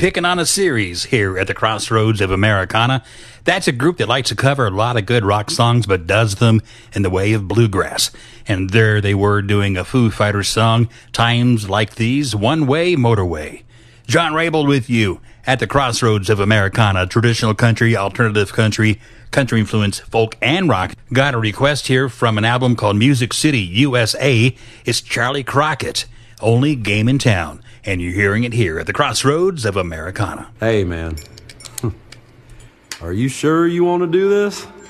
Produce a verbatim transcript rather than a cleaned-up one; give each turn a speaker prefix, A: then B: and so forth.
A: picking on a series here at the Crossroads of Americana. That's a group that likes to cover a lot of good rock songs, but does them in the way of bluegrass. And there they were doing a Foo Fighters song, Times Like These, One Way Motorway. John Rabel with you at the Crossroads of Americana, traditional country, alternative country, country influence, folk, and rock. Got a request here from an album called Music City, U S A. It's Charlie Crockett, Only Game in Town. And you're hearing it here at the Crossroads of Americana.
B: Hey, man. Are you sure you want to do this?